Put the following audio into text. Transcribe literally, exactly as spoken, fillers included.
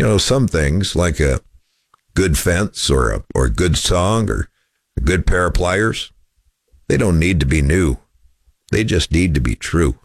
You know, some things like a good fence or a or a good song or a good pair of pliers, they don't need to be new. They just need to be true.